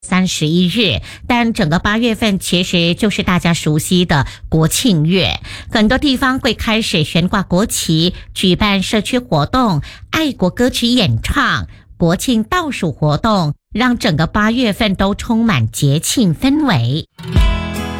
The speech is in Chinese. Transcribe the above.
31日，但整个8月份其实就是大家熟悉的国庆月，很多地方会开始悬挂国旗，举办社区活动、爱国歌曲演唱、国庆倒数活动，让整个8月份都充满节庆氛围。